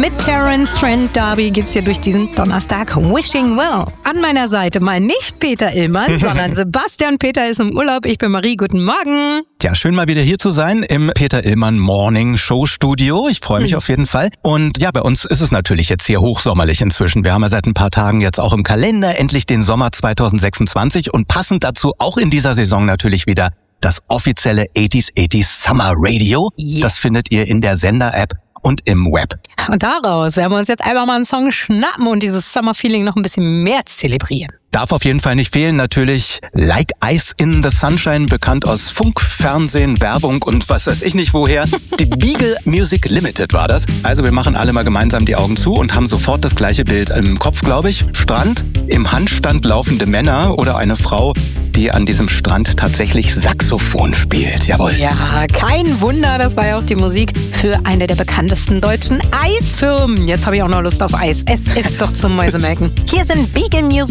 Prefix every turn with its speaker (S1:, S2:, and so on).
S1: Mit Terence Trent D'Arby geht's hier durch diesen Donnerstag. Wishing Well. An meiner Seite mal nicht Peter Illmann, sondern Sebastian. Peter ist im Urlaub. Ich bin Marie. Guten Morgen.
S2: Ja, schön mal wieder hier zu sein im Peter Illmann Morning Show Studio. Ich freue mich auf jeden Fall. Und ja, bei uns ist es natürlich jetzt hier hochsommerlich inzwischen. Wir haben ja seit ein paar Tagen jetzt auch im Kalender endlich den Sommer 2026 und passend dazu auch in dieser Saison natürlich wieder das offizielle 80s Summer Radio.
S1: Yeah.
S2: Das findet ihr in der Sender-App und im Web.
S1: Und daraus werden wir uns jetzt einfach mal einen Song schnappen und dieses Summer-Feeling noch ein bisschen mehr zelebrieren.
S2: Darf auf jeden Fall nicht fehlen, natürlich Like Ice in the Sunshine, bekannt aus Funk, Fernsehen, Werbung und was weiß ich nicht woher. Die Beagle Music Limited war das. Also wir machen alle mal gemeinsam die Augen zu und haben sofort das gleiche Bild im Kopf, glaube ich. Strand, im Handstand laufende Männer oder eine Frau, die an diesem Strand tatsächlich Saxophon spielt. Jawohl.
S1: Ja, kein Wunder, das war ja auch die Musik für eine der bekanntesten deutschen Eisfirmen. Jetzt habe ich auch noch Lust auf Eis. Es ist doch zum Mäusemelken. Hier sind Beagle Music